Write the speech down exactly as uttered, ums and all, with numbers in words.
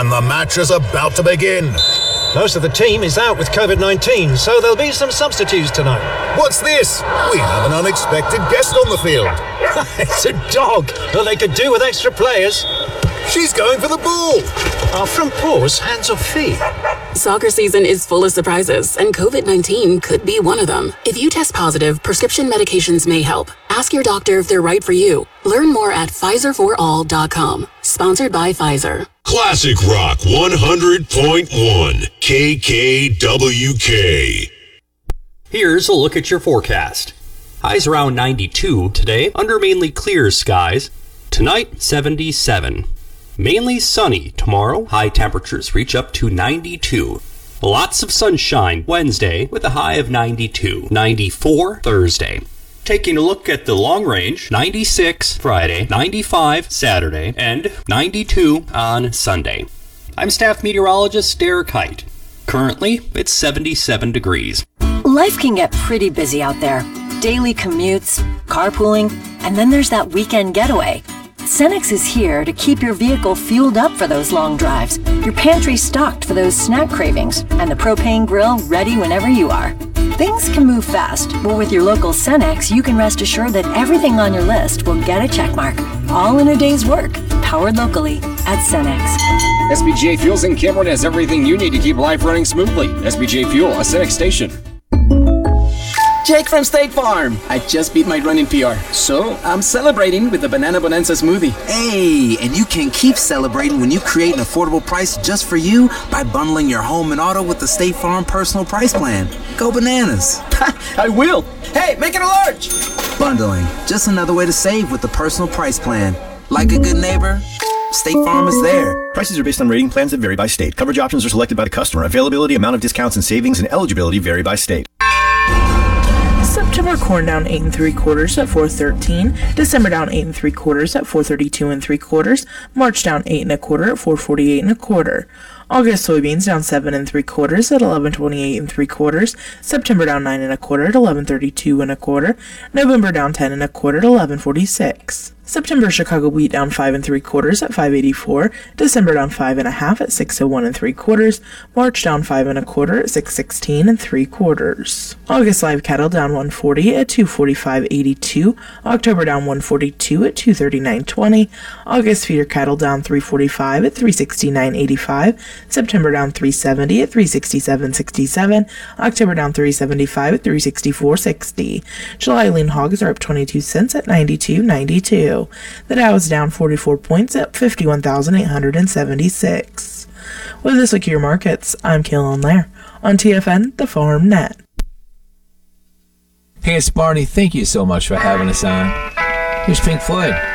And the match is about to begin. Most of the team is out with COVID nineteen, so there'll be some substitutes tonight. What's this? We have an unexpected guest on the field. It's a dog. Well, they could do with extra players. She's going for the ball. Our front paws, hands or feet? Soccer season is full of surprises, and COVID nineteen could be one of them. If you test positive, prescription medications may help. Ask your doctor if they're right for you. Learn more at Pfizer for all dot com. Sponsored by Pfizer. Classic Rock one hundred point one, K K W K. Here's a look at your forecast. Highs around ninety-two today, under mainly clear skies. Tonight, seventy-seven. Mainly sunny tomorrow. High temperatures reach up to ninety-two. Lots of sunshine Wednesday with a high of ninety-two. ninety-four Thursday. Taking a look at the long range, ninety-six Friday, ninety-five Saturday, and ninety-two on Sunday. I'm staff meteorologist Derek Height. Currently, it's seventy-seven degrees. Life can get pretty busy out there. Daily commutes, carpooling, and then there's that weekend getaway. Cenex is here to keep your vehicle fueled up for those long drives, your pantry stocked for those snack cravings, and the propane grill ready whenever you are. Things can move fast, but with your local Cenex, you can rest assured that everything on your list will get a check mark, all in a day's work, powered locally at Cenex. S B J Fuels in Cameron has everything you need to keep life running smoothly. S B J Fuel, a Cenex station. Jake from State Farm. I just beat my running P R, so I'm celebrating with the Banana Bonanza smoothie. Hey, and you can keep celebrating when you create an affordable price just for you by bundling your home and auto with the State Farm Personal Price Plan. Go bananas. I will. Hey, make it a large. Bundling, just another way to save with the Personal Price Plan. Like a good neighbor, State Farm is there. Prices are based on rating plans that vary by state. Coverage options are selected by the customer. Availability, amount of discounts and savings, and eligibility vary by state. September corn down eight and three quarters at four thirteen. December down eight and three quarters at four thirty-two and three quarters. March down eight and a quarter at four forty-eight and a quarter. August soybeans down seven and three quarters at eleven twenty-eight and three quarters. September down nine and a quarter at eleven thirty-two and a quarter. November down ten and a quarter at eleven forty-six. September Chicago wheat down five and three quarters at five eighty-four. December down five and a half at six oh one and three quarters. March down five and a quarter at six sixteen and three quarters. August live cattle down one forty at two forty-five eighty-two. October down one forty-two at two thirty-nine twenty. August feeder cattle down three forty-five at three sixty-nine eighty-five. September down three seventy at three sixty-seven sixty-seven. October down three seventy-five at three sixty-four sixty. July lean hogs are up twenty-two cents at ninety-two ninety-two. The Dow is down forty-four points at fifty-one thousand eight hundred seventy-six. With this look at your markets, I'm Kaylin Lair on T F N, the Farm Net. Hey, it's Barney. Thank you so much for having us on. Here's Pink Floyd.